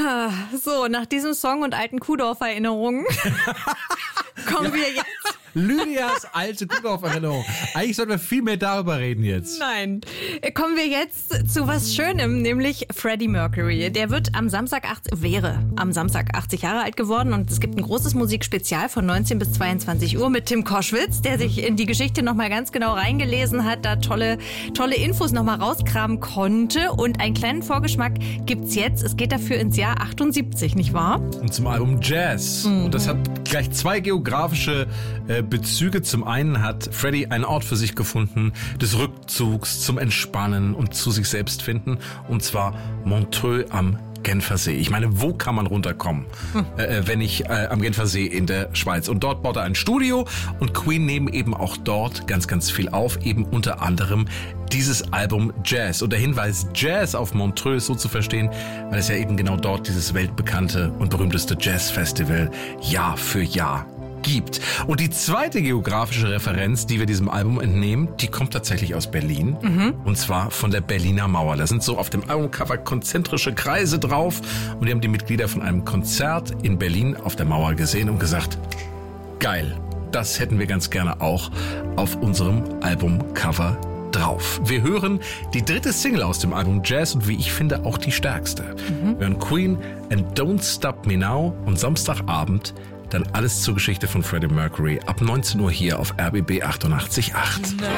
So, nach diesem Song und alten Kuhdorf-Erinnerungen kommen wir jetzt. Lydias alte Kuhdorf-Erinnerung. Eigentlich sollten wir viel mehr darüber reden jetzt. Nein. Kommen wir jetzt zu was Schönem, nämlich Freddie Mercury. Der wäre am Samstag 80 Jahre alt geworden und es gibt ein großes Musikspezial von 19 bis 22 Uhr mit Tim Koschwitz, der sich in die Geschichte nochmal ganz genau reingelesen hat, da tolle Infos nochmal rauskramen konnte und einen kleinen Vorgeschmack gibt's jetzt. Es geht dafür ins Jahr 78, nicht wahr? Und zum Album Jazz. Und das hat gleich zwei geografische Bezüge. Zum einen hat Freddie einen Ort für sich gefunden, des Rückzugs, zum Entspannen und zu sich selbst finden. Und zwar Montreux am Genfersee. Ich meine, wo kann man runterkommen, wenn nicht am Genfersee in der Schweiz? Und dort baut er ein Studio und Queen nehmen eben auch dort ganz, ganz viel auf, eben unter anderem dieses Album Jazz. Und der Hinweis Jazz auf Montreux so zu verstehen, weil es ja eben genau dort dieses weltbekannte und berühmteste Jazzfestival Jahr für Jahr gibt. Und die zweite geografische Referenz, die wir diesem Album entnehmen, die kommt tatsächlich aus Berlin. Und zwar von der Berliner Mauer. Da sind so auf dem Albumcover konzentrische Kreise drauf. Und die haben die Mitglieder von einem Konzert in Berlin auf der Mauer gesehen und gesagt, geil, das hätten wir ganz gerne auch auf unserem Albumcover drauf. Wir hören die dritte Single aus dem Album Jazz und wie ich finde auch die stärkste. Wir hören Queen and Don't Stop Me Now und Samstagabend dann alles zur Geschichte von Freddie Mercury ab 19 Uhr hier auf RBB 88.8.